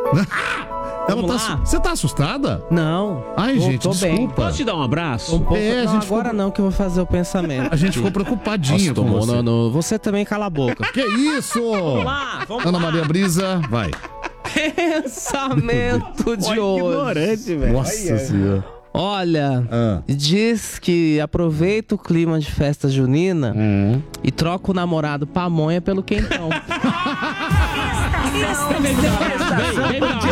Você tá assustada? Não. Ai, gente, tô desculpa. bem. Posso te dar um abraço? Um pouco, a não, gente agora não, que eu vou fazer o pensamento. A gente ficou preocupadinho com você. Você também cala a boca. Que isso? Vamos lá. Ana Maria Brisa, vai. Pensamento de hoje. Ignorante, velho. Nossa senhora. Olha, diz que aproveita o clima de festa junina e troca o namorado pamonha pelo quentão. Vem,